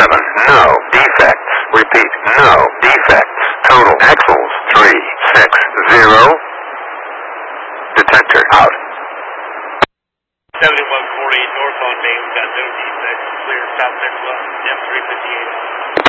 7, no defects. Repeat, no defects. Total axles 360. Detector out. 7148 north on main, got no defects, clear, stop next left, M358.